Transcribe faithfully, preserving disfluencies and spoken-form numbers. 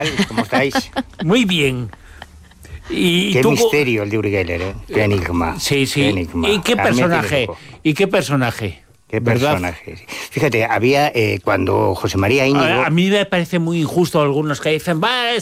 ¿Cómo estáis? Muy bien. Y Qué tú... misterio el de Uri Geller, ¿eh? Qué enigma. Sí, sí. Qué enigma. ¿Y qué personaje? ¿Y qué personaje? Qué ¿verdad? personaje. Fíjate, había eh, cuando José María Íñigo... A, a mí me parece muy injusto algunos que dicen, va,